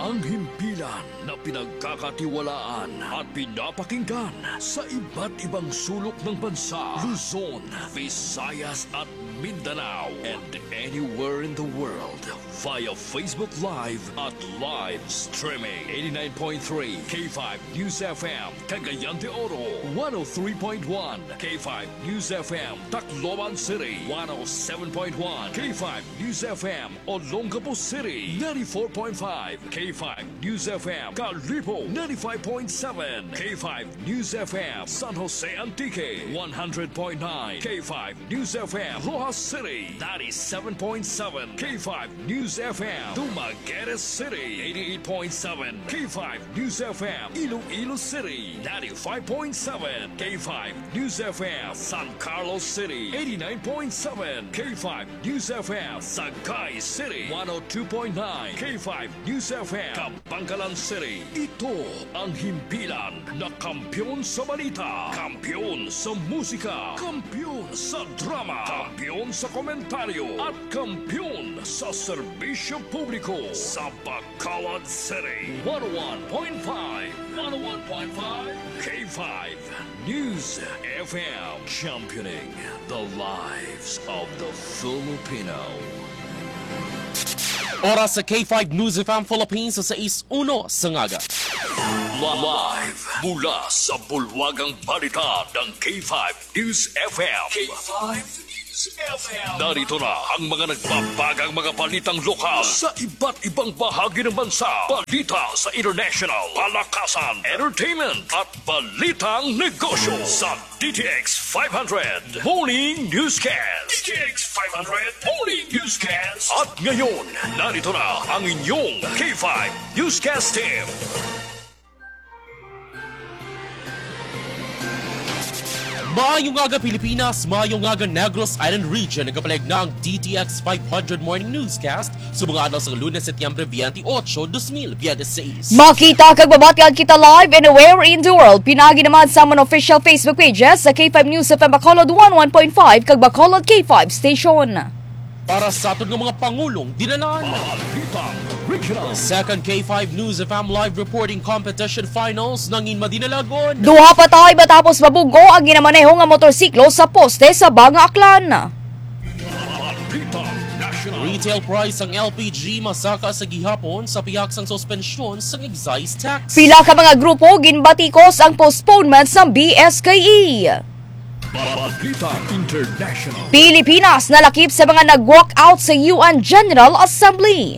Ang himpilan na pinagkakatiwalaan at pinapakinggan sa iba't ibang sulok ng bansa, Luzon, Visayas at Mindanao, and anywhere in the world via Facebook Live at live streaming. 89.3 K5 News FM, Cagayan de Oro, 103.1 K5 News FM, Tacloban City, 107.1 K5 News FM, Olongapo City, 94.5 K5 News FM, Calibo, 95.7 K5 News FM, San Jose Antique, 100.9 K5 News FM, Rojas City, 97.7 K5 News FM, Dumaguete City, 88.7 K5 News FM, Iloilo City, 95.7 K5 News FM, San Carlos City, 89.7 K5 News FM, Sagay City, 102.9 K5 News FM, Kapangkalan City. Ito ang himpilan na kampiyon sa balita, kampiyon sa musika, kampiyon sa drama, kampiyon sa komentaryo, at kampiyon sa serbisyo publiko sa Bacolod City. 101.5 K5 News FM, championing the lives of the Filipino. Oras sa K5 News FM Philippines sa 6:01 sa ngaga. Live mula sa bulwagang balita ng K5 News FM. K5 News FM. Narito na ang mga nagbabagang mga balitang lokal sa iba't ibang bahagi ng bansa. Balita sa international, palakasan, entertainment at balitang negosyo sa DTX 500 Morning Newscast. DTX 500 Morning Newscast. At ngayon, narito na ang inyong K5 Newscast team. Maayong aga Pilipinas, maayong aga Negros Island Region. Nagkapalag na ang DTX 500 Morning Newscast sa mga adlaw sa Lunes, Setyembre 28, 2026. Makita kag babatian kita live anywhere in the world. Pinagi naman sa mga official Facebook pages sa K5 News FM Bacolod 11.5 kag Bacolod K5 Station. Para sa aton ng mga pangulong dinalan. Second K5 News FM Live Reporting Competition Finals nangin madinalagon. Duha patay matapos mabugo ang ginamaneho nga motorsiklo sa poste sa Banga Aklan. Retail price ang LPG masaka sa gihapon sa piyaksang suspensyon sa excise tax. Pila ka mga grupo ginbatikos ang postponement sa BSKE. International. Pilipinas nalakip sa mga nag-walk-out sa UN General Assembly.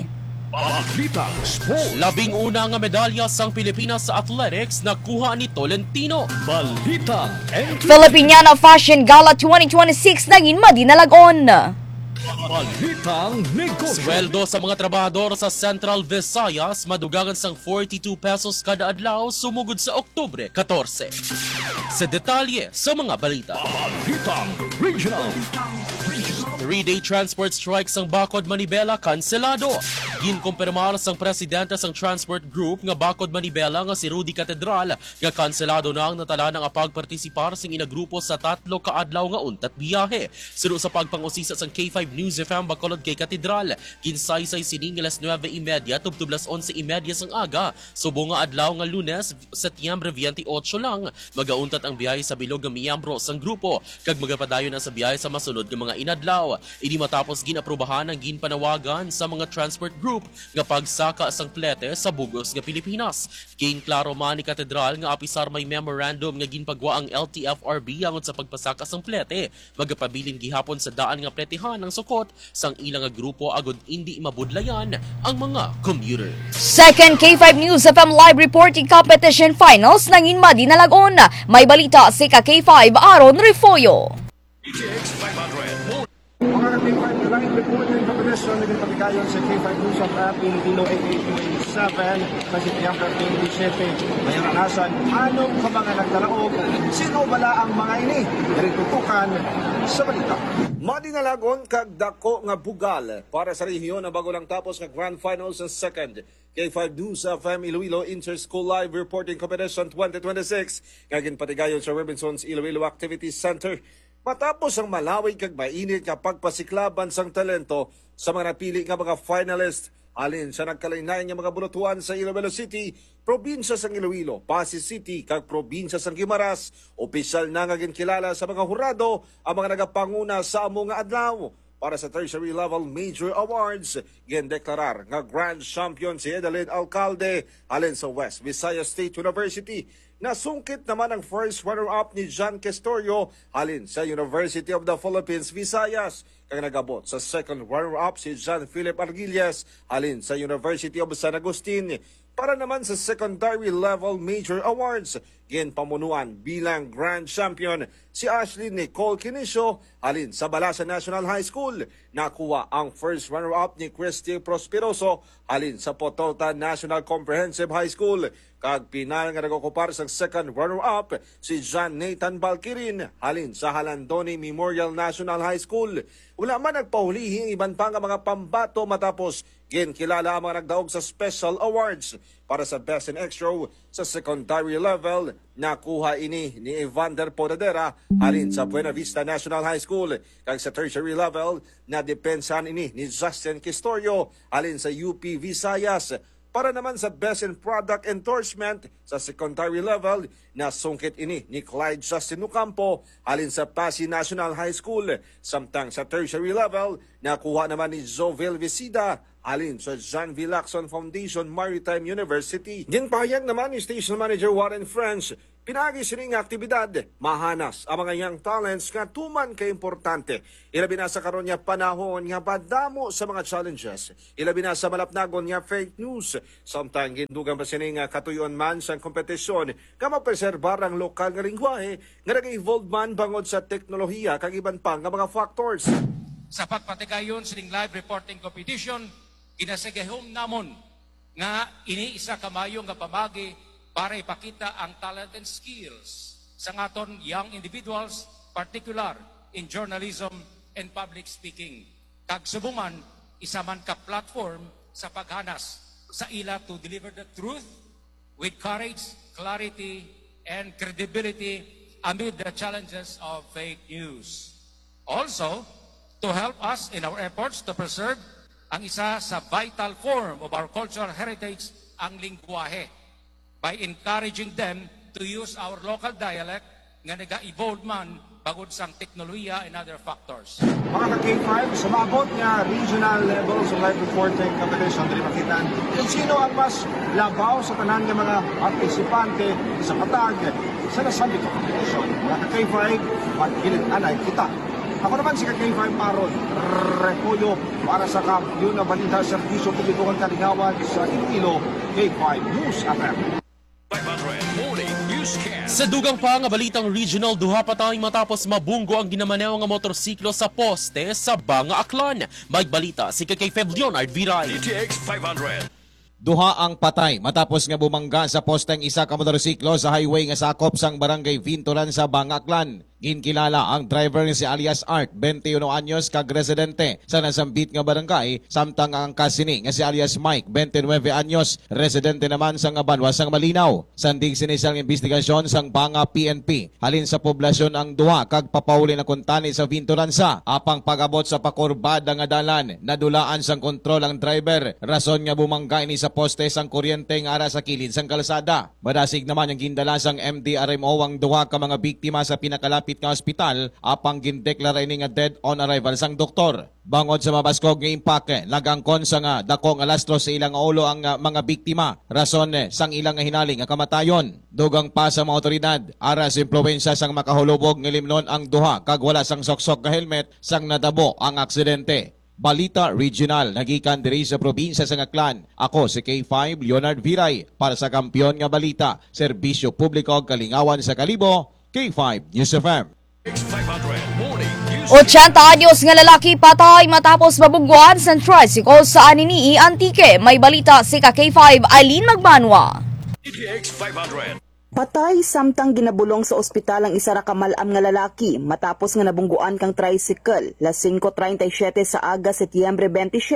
Labing una nga medalya sang Pilipinas sa athletics nakuha ni Tolentino. Filipiniana Fashion Gala 2026 naging madinalagon. Balitang negosyo. Sweldo sa mga trabahador sa Central Visayas madugangan sang 42 pesos kada adlaw sumugod sa Oktubre 14. Sa detalye sa mga balita. Balitang regional. 3-day transport strike sang Bacod Manibela kanselado. Ginkumpirmar sang presidente sang transport group nga Bacod Manibela nga si Rudy Catedral nga kanselado na ang natala ng pagpartisipar sing inagrupo sa 3 ka adlaw nga untat biyahe. Suno sa pagpangusisa sang K5 News FM Bacolod kay Catedral, kinsaysay sining alas 9:30 tubtub alas 11:30 sang aga. Subong nga adlaw nga Lunes, Setyembre 28 lang, magauntat ang biyahe sa bilog nga miyembro sang grupo kag magapadayon na sa biyahe sa masunod nga mga inadlaw. Ini matapos ginaprubahan ang ginpanawagan sa mga transport group nga pagsaka sang plete sa bugos nga Pilipinas. King klaro man ni Catedral nga apisar may memorandum nga ginpagwa ang LTFRB angon sa pagpasaka sang plete. Magapabilin gihapon sa daan nga pletehan ang sukot sang ilang nga grupo agud hindi mabudlayan ang mga commuter. Second K5 News FM Live Reporting Competition Finals nangin madinalagon. May balita si K5 Aaron Refoyo. DTX 500. Mga ka-K5 live reporting competition naging patigayon sa K5 News of Filipino 8827 sa Setyembre 27. May nanasan, anong ka mga nagtalaog? Sino bala ang mga ini? Naritutukan sa balita. Madinalagon kag dako nga bugal para sa rehiyon na bago lang tapos nga Grand Finals sa second K5 News FM Iloilo Inter-School Live Reporting Competition 2026 nga ginpatigayon sa Robinson's Iloilo Activity Center. Matapos ang malawig kag mainit nga pagpasiklaban sang talento sa mga napili nga mga finalist, Alin sa nagkalaynayan nga mga bulutuan sa Iloilo City, probinsya sang Iloilo, Pasig City, kag probinsya sang Guimaras, opisyal na nga ginkilala sa mga hurado ang mga nagapanguna sa amo nga adlaw. Para sa tertiary level major awards, gindeklarar nga grand champion si Edeline Alcalde alin sa West Visayas State University. Nasungkit naman ang first runner-up ni John Castorio alin sa University of the Philippines, Visayas. Kaya nagabot sa second runner-up si John Philip Arguillas alin sa University of San Agustin. Para naman sa secondary level major awards, ginpamunuan bilang grand champion si Ashley Nicole Quinicio alin sa Balasa National High School. Nakuha ang first runner-up ni Christy Prosperoso alin sa Potota National Comprehensive High School. Kag pinal nga nagokupar sa second runner-up si John Nathan Balkirin alin sa Halandoni Memorial National High School. Wala man nagpahulihi iban pa nga mga pambato matapos ginkilala ang mga nagdaog sa special awards. Para sa Best in Extra sa secondary level, nakuha ini ni Evander Podadera alin sa Buena Vista National High School. Kag sa tertiary level, nadepensahan ini ni Justin Castorio alin sa UP Visayas. Para naman sa Best in Product Endorsement sa secondary level, nasungkit ini ni Clyde Justin Ocampo alin sa Pasig National High School. Samtang sa tertiary level, nakuha naman ni Jovel Visida alin sa John V. Lacson Foundation Maritime University. Ginpahayag naman ni Station Manager Warren French, pinagi sining aktibidad, mahanas ang mga young talents nga tuman kay importante. Ilabi na sa karon nga panahon nga badamo sa mga challenges. Ilabi na sa malapnagon nga fake news. Samtang gindugan pa sining katuyon man sa kompetisyon nga mapreserbar ang lokal nga lingwahe nga nag-evolve man bangod sa teknolohiya kag iban pa nga mga factors. Sa pagpatikayon sining live reporting competition, ginasagahom namon nga iniisa kamayo nga pamagi para ipakita ang talent and skills sa ngaton young individuals, particular in journalism and public speaking. Kag subuman, isa man ka platform sa paghanas sa ila to deliver the truth with courage, clarity, and credibility amid the challenges of fake news. Also, to help us in our efforts to preserve ang isa sa vital form of our cultural heritage, ang lingwahe, by encouraging them to use our local dialect nga nag-evolve man bagod sang teknolohiya and other factors. Mga ka-K5, sumabot nga regional level sa live reporting competition, dili makitaan kung sino ang mas labaw sa tanan ng mga partisipante sa katag sa nasabi ka competition. Mga ka-K5, magkilit anay kita. Ako naman si K5 Paron, Repoyo para sa Kampiyon na Balita Servisyo Publikong Kalingawan sa Iloilo, K5 News FM. 500 Morning Newscast. Sa dugang pa nga balitang regional, duha patay matapos mabunggo ang ginamanew nga motorsiklo sa poste sa Banga Aklan. May balita si Kay Leonard Viray. DTX 500. Duha ang patay matapos nga bumangga sa posteng isa ka motorsiklo sa highway nga sakop sang barangay Vintolan sa Bangaklan. Ginkilala ang driver nga si alias Art, 21 anyos, kag residente sa nasambit nga barangay, samtang ang kasini nga si alias Mike, 29 anyos, residente naman sa Banwa sang Malinaw. Sandig sinisal ng investigasyon sang Banga PNP. Halin sa poblasyon ang duha kag papauli na kuntani sa Vintolansa. Apang pagabot sa pakurbada nga dalan, nadulaan sang kontrol ang driver. Rason nga bumangga ini sa poste sang kuryente nga ara sa kilid sang kalsada. Madasig naman ang gindala sang MDRMO ang duha ka mga biktima sa pinakalapit nga ospital, apang gindeklara ini nga dead on arrival sang doktor. Bangod sa mabaskog nga impake, lagangkon sa nga dako nga lastro sa ilang ulo ang mga biktima. Rason sang ilang nga hinaling nga kamatayon. Dugang pa sa mga otoridad, ara sa impluwensya sang makahulubog nga limnon ang duha kag wala sang soksok ka helmet sang nadabo ang aksidente. Balita Regional, nagikan diri sa probinsya sa Aklan. Ako si K5 Leonard Viray para sa Kampiyon nga Balita, Serbisyo Publiko Kalingawan sa Kalibo, K5 News FM. 500 Morning News. 80 anyos nga lalaki patay matapos mabungguan sa tricycle sa Anini, Antique. May balita si K5 Eileen Magbanwa. DTX 500. Patay samtang ginabulong sa ospital ang isa ra ka malam nga lalaki matapos nga nabungguan kang tricycle las 5:37 sa aga Setyembre 27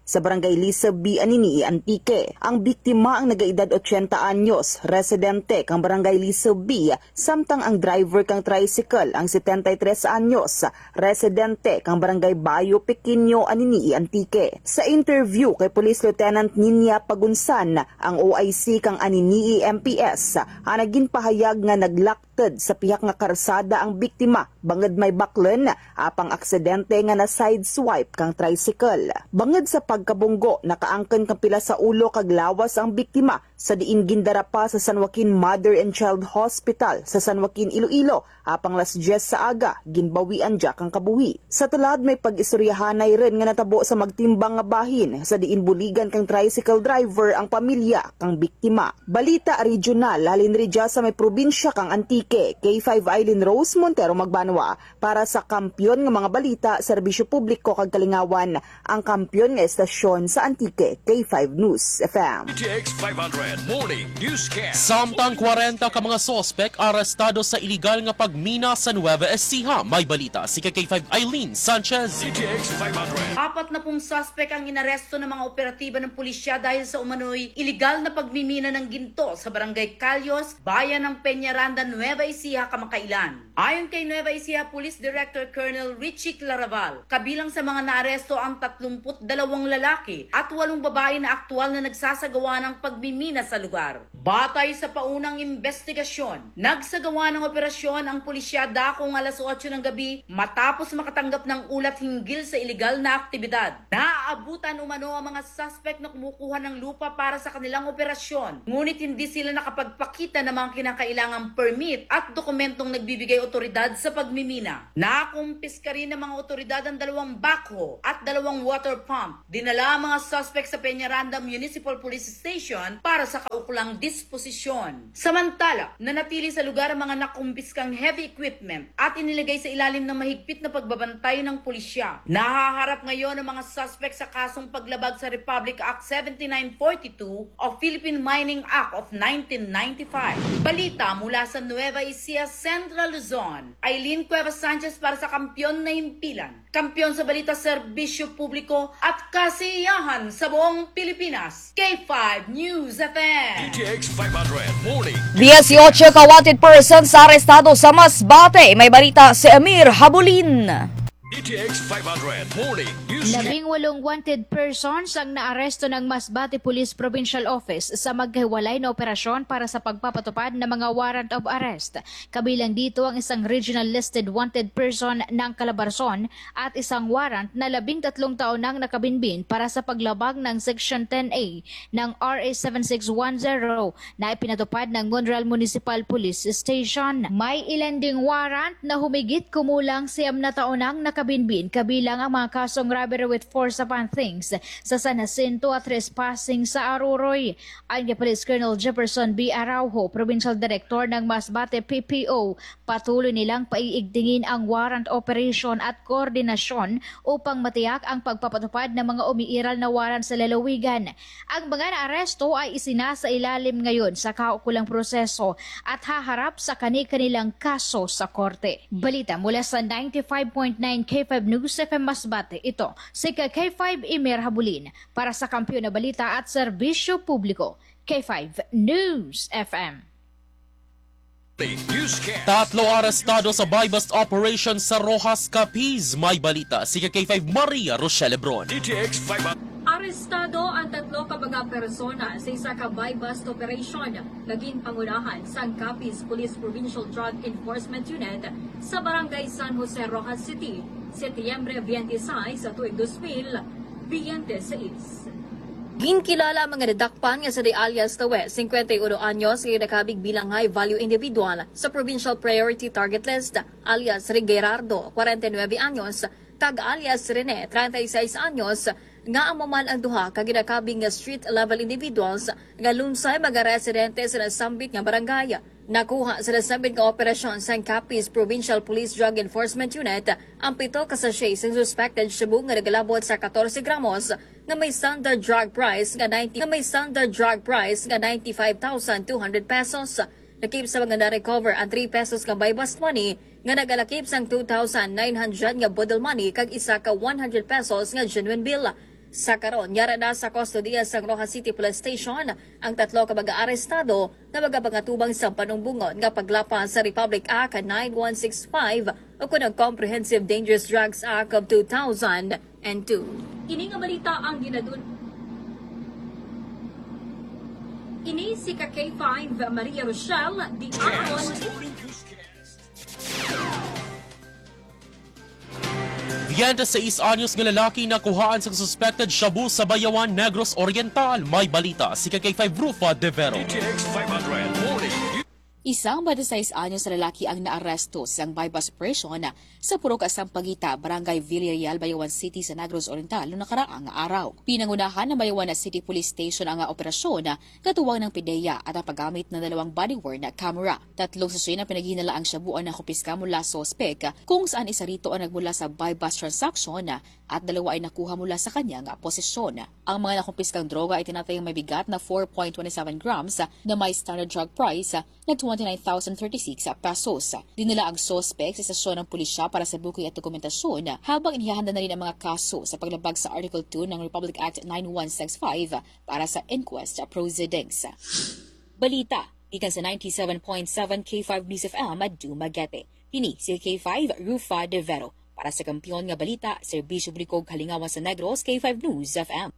sa Barangay Lisa B, Anini, Antique. Ang biktima ang nagaedad 80 anyos, residente kang Barangay Lisa B, samtang ang driver kang tricycle ang 73 anyos, residente kang Barangay Bayo Pequeño, Anini, Antique. Sa interview kay Police Lieutenant Ninya Pagunsan, ang OIC kang Anini MPS, ang naging pahayag nga naglakted sa pihak nga karsada ang biktima, bangad may baklen, apang aksidente nga na sideswipe kang tricycle. Bangad sa pagkabunggo, nakaangken kang pila sa ulo kag lawas ang biktima sa diin gindara pa sa San Joaquin Mother and Child Hospital sa San Joaquin, Iloilo, apang las 10 sa aga, ginbawian dya kang kabuhi. Sa tulad may pag-istoryahanay rin nga natabo sa magtimbang nga bahin sa diin buligan kang tricycle driver ang pamilya kang biktima. Balita regional, halin ridya sa may probinsya kang Antique, K5 Eileen Rose Montero Magbanwa, para sa kampyon nga mga balita, serbisyo publiko kag kalingawan, ang kampyon nga estasyon sa Antique, K5 News FM. DTX 500 Morning Newscast. Samtang 40 ka mga sospek arestado sa iligal nga pagmina sa Nueva Ecija. May balita si K5 Eileen Sanchez. DTX 500. Apat na pong suspect ang inaresto ng mga operatiba ng pulisya dahil sa umano'y iligal na pagmimina ng ginto sa Barangay Calyos, bayan ng Peñaranda, Nueva Ecija, Kamakailan. Ayon kay Nueva Ecija Police Director Colonel Richie Claraval, kabilang sa mga naaresto ang 32 lalaki at 8 babae na aktual na nagsasagawa ng pagmimina sa lugar. Batay sa paunang investigasyon, nagsagawa ng operasyon ang pulisya dakong alas 8 ng gabi matapos makatanggap ng ulat hinggil sa iligal na aktibidad. Naaabutan umano ang mga suspect na kumukuha ng lupa para sa kanilang operasyon, ngunit hindi sila nakapagpakita ng mga kinakailangang permit at dokumentong nagbibigay otoridad sa pagmimina. Nakumpiska rin ng mga otoridad ang 2 backhoe at 2 water pump. Dinala ang mga suspect sa Peñaranda Municipal Police Station para sa kaukulang disposisyon. Samantala, nanatili sa lugar ang mga nakumpiskang heavy equipment at inilagay sa ilalim ng mahigpit na pagbabantay ng pulisya. Nahaharap ngayon ang mga suspect sa kasong paglabag sa Republic Act 7942 o Philippine Mining Act of 1995. Balita mula sa Nueva Ecija, Central Luzon. Eileen Cuevas Sanchez para sa Kampyon na Himpilan. Kampiyon sa balita, serbisyo publiko at kasiyahan sa buong Pilipinas. K5 News FM. DTX 500 Morning. 18 ka-wanted persons arestado sa Masbate. May balita si Amir Habulin. DTX 500 Morning Newscast. 18 wanted persons ang naaresto ng Masbate Police Provincial Office sa maghiwalay na operasyon para sa pagpapatupad ng mga warrant of arrest. Kabilang dito ang isang regional listed wanted person ng Calabarzon at isang warrant na 13 taon nang nakabinbin para sa paglabag ng Section 10A ng RA 7610 na ipinatupad ng Monreal Municipal Police Station. May ilan ding warrant na humigit kumulang 9 na taon nang nakabinbin, kabilang ang mga kasong robbery with force upon things sa San Jacinto at trespassing sa Aruroy. Ayon kay Police Colonel Jefferson B. Araujo, Provincial Director ng Masbate PPO, patuloy nilang paiigtingin ang warrant operation at koordinasyon upang matiyak ang pagpapatupad ng mga umiiral na warrant sa lalawigan. Ang mga naaresto ay isinasa ilalim ngayon sa kaukulang proseso at haharap sa kani-kanilang kaso sa korte. Balita mula sa 95.9 K5 News FM Masbate. Ito si K5 Imer Habulin para sa Kampiyon na Balita at Serbisyo Publiko. K5 News FM. Newscast. 3 arestado sa buy-bust operation sa Rojas, Capiz. May balita si K5 Maria Rochelle Lebron. DTX 500. Arestado ang 3 ka mga persona sa isa ka buy-bust operation naging pangunahan sa Capiz Police Provincial Drug Enforcement Unit sa Barangay San Jose, Rojas City, Setyembre 26 sa tuig 2026. Ginkilala ang mga nadakpan nga sa di alias Tawe, 51 anyos, nga nakabig bilang high-value individual sa Provincial Priority Target List, alias Gerardo, 49 anyos, tag alias Rene, 36 anyos, nga amaman ang duha ka ginakabing nga street-level individuals nga lunsay mga residente sa nasambit nga barangay. Nakuha sa nasambit nga operasyon sa Capiz Provincial Police Drug Enforcement Unit ang 7 ka sachet sa suspected shabu nga nagalabot sa 14 gramos nga may standard drug price nga 95,200 pesos. Nakip sa mga na-recover ang 3 pesos nga buy-bust money nga nagalakip sang 2,900 nga bundle money kag isa ka 100 pesos nga genuine bill. Sa karon, yara na sa kustodiya sa Rojas City Police Station ang 3 ka mag-aarestado na magabangatubang sa panumbungon nga paglapas sa Republic Act 9165 o kunang Comprehensive Dangerous Drugs Act of 2002. Kini nga balita ang Ini si K5 Maria Rochelle di Aron. Biyenta 6 anyos nga lalaki na kuhaan sa suspected shabu sa Bayawan, Negros Oriental. May balita si K5 Rufa de Vero. DTX 500 Morning. Isang 26 anyos na lalaki ang naaresto sa bypass operation sa Purok Asang Pagita, Barangay Villarreal, Bayawan City sa Negros Oriental noong nakaraang araw. Pinangunahan ng Bayawan City Police Station ang operasyon katuwang ng PIDEA at ang paggamit ng 2 body-worn na camera. 3 sasyon na pinaghinala ang shabuan na kupiska mula sa ospek kung saan isa rito ang nagmula sa bypass transaction at 2 ay nakuha mula sa kanyang posisyon. Ang mga nakumpiskang droga ay tinatayang may bigat na 4.27 grams na may standard drug price na 29,036 pesos. Dinala ang suspect sa istasyon ng pulisya para sa booking at dokumentasyon habang inihahanda na rin ang mga kaso sa paglabag sa Article 2 ng Republic Act 9165 para sa inquest proceedings. Balita, ikan sa 97.7 K5 News FM at Dumaguete. Kini si K5 Rufa de Vero. Para sa kampiyon nga balita, Serbisyo Publiko Kalingawan sa Negros, K5 News FM.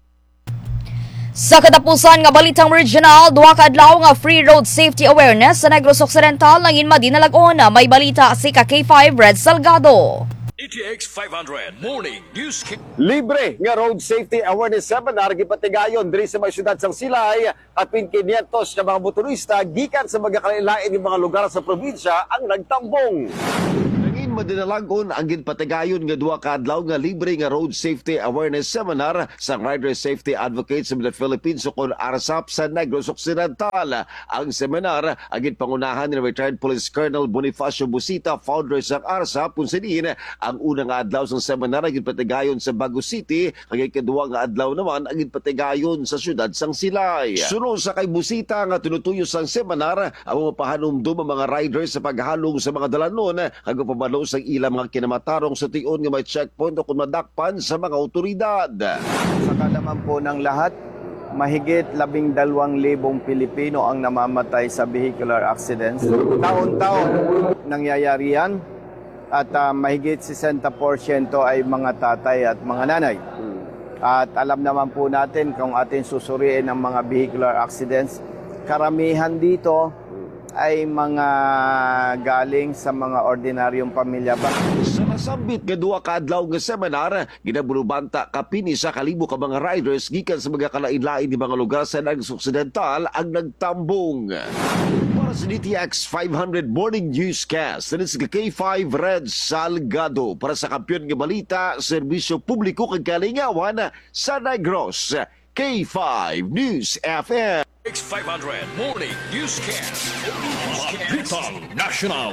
Sa katapusan nga balitang regional, 2 ka adlaw nga free road safety awareness sa Negros Occidental nangin madinalag-on. May balita si K5 Red Salgado. DTX 500 Morning News. Libre nga road safety awareness seminar gipatigayon diri sa mga syudad sang Silay at 500 ka mga motorista gikan sa mga kalain-lain nga mga lugar sa probinsya ang nagtambong. Madinalagon ang ginpatigayon nga 2 ka adlaw nga libre nga road safety awareness seminar sa Rider Safety Advocates of the Philippines o kon RSAP sa Negros Occidental. Ang seminar ang ginpangunahan ni retired Police Colonel Bonifacio Busita, founder sa RSAP, kung sinin ang unang nga adlaw sa seminar ang ginpatigayon sa Bago City, ang ikaduwa nga adlaw naman ang ginpatigayon sa syudad sang Silay. Sunod sa kay Busita nga tinutuyo sang seminar ang mapahanumdum ang mga riders sa paghalong sa mga dalanon ang pamalo sa ilang mga kinamatarong sa tion nga may checkpoint o kung madakpan sa mga otoridad. Sa kalaman po ng lahat, mahigit 12,000 Pilipino ang namamatay sa vehicular accidents. Taon-taon nangyayari yan at mahigit 60% ay mga tatay at mga nanay. At alam naman po natin kung atin susuriin ang mga vehicular accidents, karamihan dito ay mga galing sa mga ordinaryong pamilya ba? Sa nasambit nga 2 ka adlaw nga seminar, ginabulubanta kapini sa kalibo ka mga riders gikan sa mga kalain-lain ni mga lugar sa Negros Occidental ang nagtambong. Para sa DTX 500 Morning Newscast, this is K5 Red Salgado para sa kampiyon nga balita, Serbisyo Publiko kag Kalingawan sa Negros, K5 News FM. X500 Morning Newscast. Balitang National.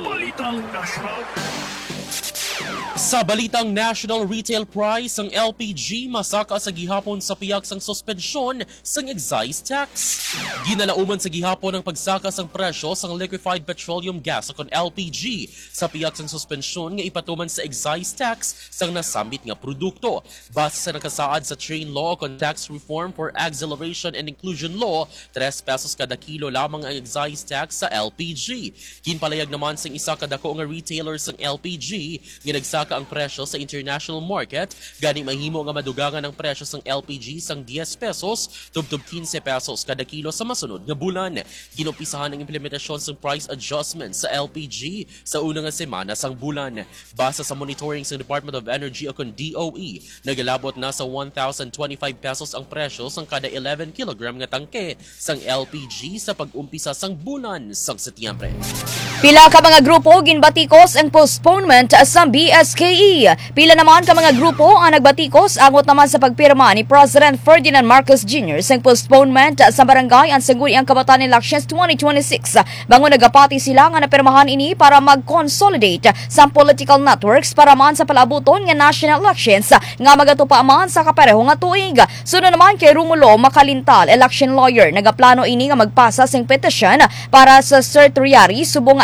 Sa balitang national retail price, ang LPG masaka sa gihapon sa piyak sang suspensyon sang excise tax. Ginalauman sa gihapon ang pagsaka sang presyo sang liquefied petroleum gas o kon LPG sa piyak sang suspensyon nga ipatuman sa excise tax sang nasambit nga produkto. Base sa nakasaad sa train law o kon tax reform for acceleration and inclusion law, 3 pesos kada kilo lamang ang excise tax sa LPG. Ginpalayag naman sang isa kadako nga retailer sang LPG nga nagsaka ang presyo sa international market, gani mahimo nga madugangan ang presyo sang LPG sang 10 pesos tubtob 15 pesos kada kilo sa masunod nga bulan. Ginumpisahan ang implementasyon sang price adjustment sa LPG sa unang nga semana sang bulan. Base sa monitoring sa Department of Energy o kon DOE, nagalabot na sa 1,025 pesos ang presyo sang kada 11 kilogram nga tangke sang LPG sa pag-umpisa sang bulan sang Setyembre. Pila ka mga grupo ginbatikos ang postponement sa BSKE. Pila naman ka mga grupo ang nagbatikos angot naman sa pagpirma ni President Ferdinand Marcos Jr. sa postponement sa barangay ang Sangguniang Kabataan Elections 2026. Bangon nagapati sila nga napirmahan ini para mag-consolidate sa political networks para man sa palabuton nga national elections nga magatupa man sa kapareho nga tuig. Sunod naman kay Romulo Macalintal, election lawyer, nagaplano ini nga magpasa sing petition para sa certiorari subong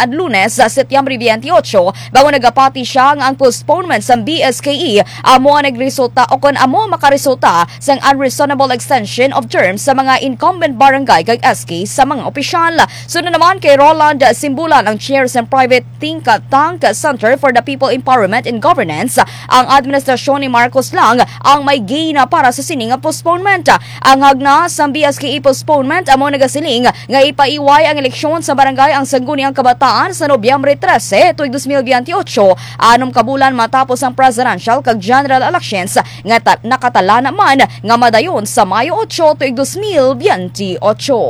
at Lunes sa Setyembre 28 bago nagapati siya nga ang postponement sa BSKE amo nagresulta o kon amo makaresulta sang unreasonable extension of terms sa mga incumbent barangay kag SK sa mga opisyal. Sunod naman kay Roland Simbulan ang chair sa private think tank Center for the People Empowerment and Governance. Ang administrasyon ni Marcos lang ang may gain para sa sining postponement. Ang hagna sa BSKE postponement amo nagasiling nga ipaiway ang eleksyon sa barangay ang sangguniang kabataan sa Nobyembre 13 tuig 2028 anom kabulan matapos ang presidential kag general elections nga nakatala naman nga madayon sa Mayo 8 tuig 2028.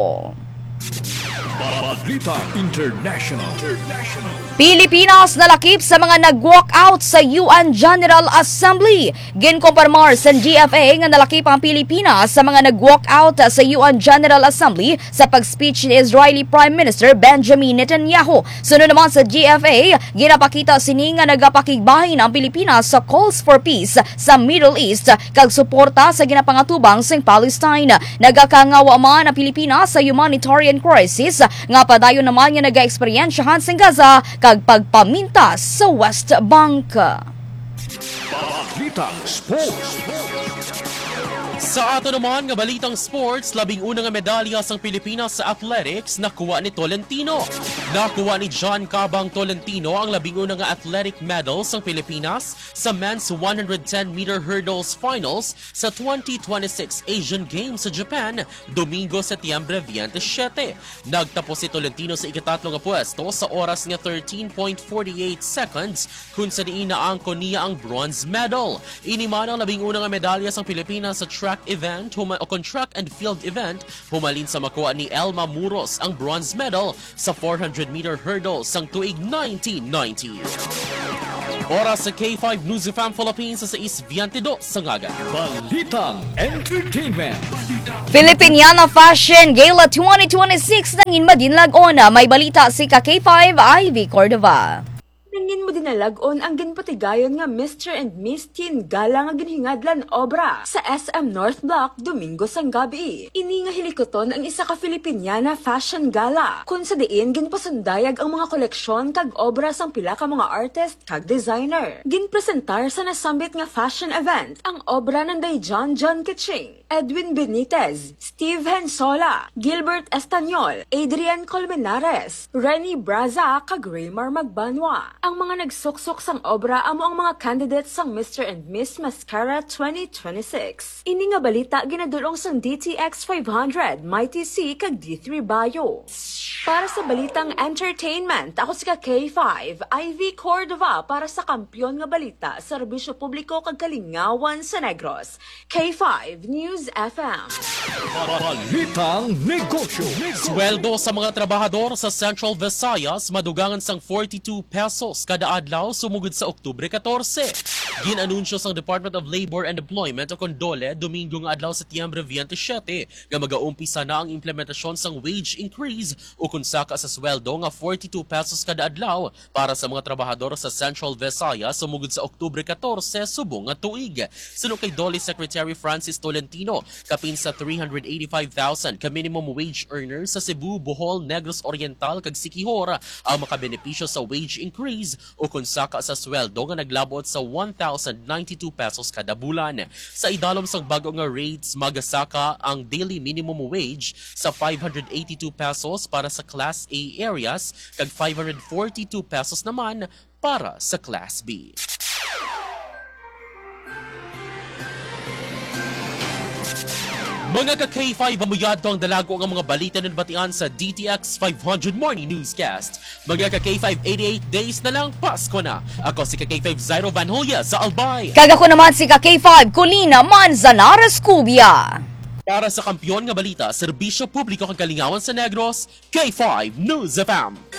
Balita International. Pilipinas nalakip sa mga nag-walk out sa UN General Assembly. Ginkumpirmar sa GFA nga nalakip ang Pilipinas sa mga nag-walk out sa UN General Assembly sa pag-speech ni Israeli Prime Minister Benjamin Netanyahu. Sunod naman sa GFA, ginapakita sini nga nagapakigbahin ang Pilipinas sa calls for peace sa Middle East kag suporta sa ginapangatubang sa Palestine. Nagakangawa man ang Pilipinas sa humanitarian crisis nga padayon naman nga naga-eksperyensyahan sa Gaza kag pagpaminta sa West Bank. Balitang Sports. Sa ato naman nga balitang sports, 11 nga medalya sang Pilipinas sa athletics nakuha ni Tolentino. Nakuha ni John Cabang Tolentino ang 11 nga athletic medals sang Pilipinas sa men's 110-meter hurdles finals sa 2026 Asian Games sa Japan, Domingo, Setyembre 27. Nagtapos si Tolentino sa ikatatlo nga pwesto sa oras nga 13.48 seconds kung sa diin naangko niya ang bronze medal. Iniman ang 11 nga medalya sang Pilipinas sa track event o track and field event, humalin sa makuha ni Elma Muros ang bronze medal sa 400-meter hurdle sang tuig 1990. Oras sa K5 News FM Philippines sa 6:22 sa ngaga. Balitang Entertainment. Filipiniana Fashion Gala 2026 nangin madinlag-on. May balita si K5 Ivy Cordova. Nangin mo dinalag-on ang ginpatigayon nga Mr. and Miss Teen Gala nga ginhingadlan obra sa SM North Block Domingo sang gabi. Ini nga hilikoton ang isa ka Filipiniana Fashion Gala kung sa diin ginpasundayag ang mga koleksyon kag obra sang pila ka mga artist kag designer. Ginpresentar sa nasambit nga fashion event ang obra ng John Kitching, Edwin Benitez, Steve Hensola, Gilbert Estanyol, Adrian Colmenares, Renny Braza kag Raymar Magbanwa. Ang mga nagsuksok sang obra amo ang mga candidates sang Mr. and Miss Mascara 2026. Ini nga balita ginadulong sang DTX 500, Mighty C kag D3 Bio. Para sa balitang entertainment, ako si K5 Ivy Cordova para sa kampyon nga balita, serbisyo publiko kag kalingawan sa Negros. K5 News FM. Balitang Negosyo. Sweldo sa mga trabahador sa Central Visayas madugangan sang 42 pesos kada adlaw sumugod sa Oktubre 14. Ginanunsyo sang Department of Labor and Employment o Condole Domingo nga adlaw Setyembre 27 nga mag-aumpisa na ang implementasyon sang wage increase o kung saka sa sweldo nga 42 pesos kada adlaw para sa mga trabahador sa Central Visayas sumugod sa Oktubre 14 subong nga tuig. Sunod kay DOLE Secretary Francis Tolentino, kapin sa 385,000 ka minimum wage earners sa Cebu, Bohol, Negros Oriental kag Siquijor ang makabenepisyo sa wage increase o kung saka sa sweldo nga naglabot sa 1,092 pesos kada bulan. Sa idalom sang bago nga rates, magasaka ang daily minimum wage sa 582 pesos para sa Class A areas kag 542 pesos naman para sa Class B. Mga ka-K5, amuyado ang dalago ang mga balita ng batian sa DTX 500 Morning Newscast. Mga ka-K5, 88 days na lang, Pasko na. Ako si ka-K5 Zairo Van Hulya sa Albay. Kag ako naman si K5 Colina Manzanares Cubia. Para sa kampyon nga balita, serbisyo publiko kang kalingawan sa Negros, K5 News FM.